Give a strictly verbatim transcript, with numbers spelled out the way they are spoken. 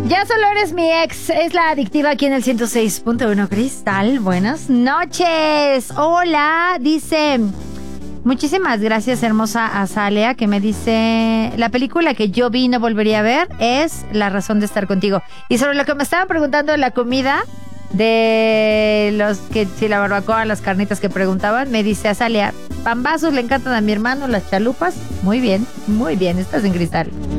Ya solo eres mi ex, es la adictiva aquí en el ciento seis punto uno. Cristal, buenas noches. Hola, dice... Muchísimas gracias, hermosa Azalea, que me dice... La película que yo vi y no volvería a ver es La razón de estar contigo. Y sobre lo que me estaban preguntando de la comida, de los que si la barbacoa, las carnitas que preguntaban, me dice Azalea, pambazos le encantan a mi hermano, las chalupas. Muy bien, muy bien, estás en Cristal.